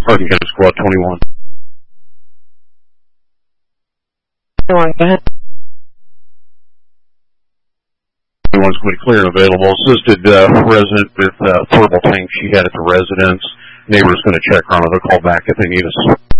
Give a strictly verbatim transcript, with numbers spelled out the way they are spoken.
Hardin County Squad twenty-one. twenty-one, go ahead. twenty-one's going to be clear and available. Assisted uh, resident with uh, portable tank she had at the residence. Neighbor's going to check her on it. They'll call back if they need us.